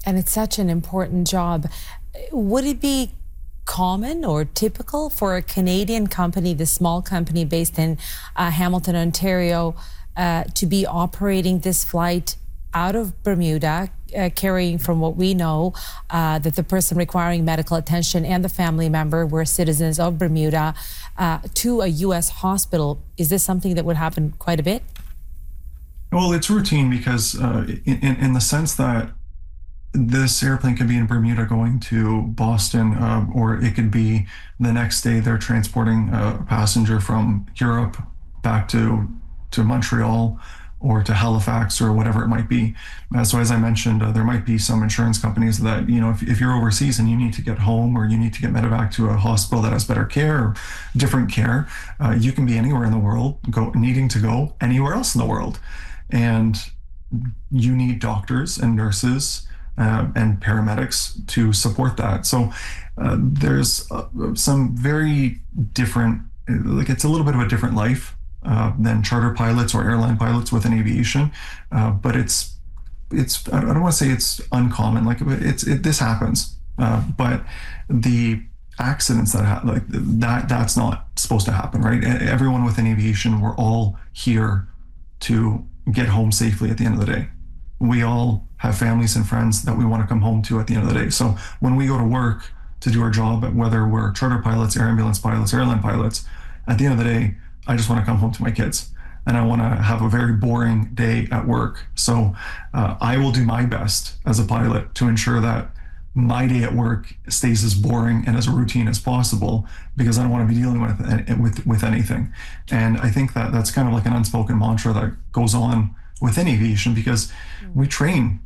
And it's such an important job. Would it be common or typical for a Canadian company, the small company based in Hamilton, Ontario, to be operating this flight out of Bermuda, carrying, from what we know, that the person requiring medical attention and the family member were citizens of Bermuda, to a U.S. hospital? Is this something that would happen quite a bit? Well, it's routine because in the sense that this airplane could be in Bermuda going to Boston, or it could be the next day they're transporting a passenger from Europe back to Montreal or to Halifax or whatever it might be. So as I mentioned, there might be some insurance companies that, if you're overseas and you need to get home or you need to get medevac to a hospital that has better care or different care, you can be anywhere in the world, needing to go anywhere else in the world. And you need doctors and nurses and paramedics to support that. So there's some very different, it's a little bit of a different life than charter pilots or airline pilots within aviation, but it's I don't want to say it's uncommon. This happens, but the accidents that's not supposed to happen, right? Everyone within aviation, we're all here to get home safely at the end of the day. We all have families and friends that we want to come home to at the end of the day. So when we go to work to do our job, whether we're charter pilots, air ambulance pilots, airline pilots, at the end of the day, I just want to come home to my kids and I want to have a very boring day at work. So I will do my best as a pilot to ensure that my day at work stays as boring and as routine as possible, because I don't want to be dealing with anything. And I think that that's kind of like an unspoken mantra that goes on within aviation, because we train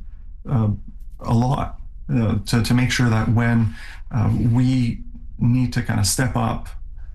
a lot to make sure that when we need to kind of step up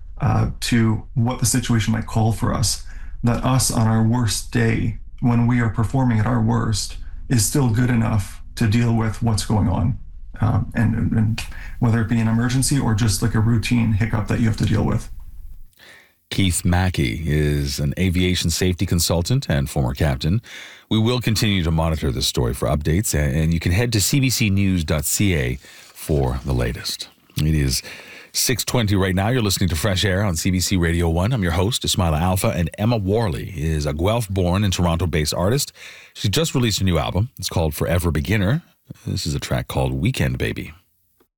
to what the situation might call for us, that us on our worst day, when we are performing at our worst, is still good enough to deal with what's going on. And whether it be an emergency or just like a routine hiccup that you have to deal with. Keith Mackey is an aviation safety consultant and former captain. We will continue to monitor this story for updates, and you can head to cbcnews.ca for the latest. It is 6:20 right now. You're listening to Fresh Air on CBC Radio 1. I'm your host, Ismaila Alfa, and Emma Worley is a Guelph-born and Toronto-based artist. She just released a new album. It's called Forever Beginner. This is a track called Weekend Baby.